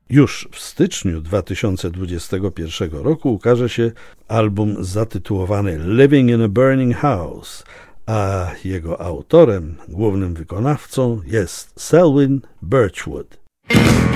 Już w styczniu 2021 roku ukaże się album zatytułowany Living in a Burning House, a jego autorem, głównym wykonawcą jest Selwyn Birchwood.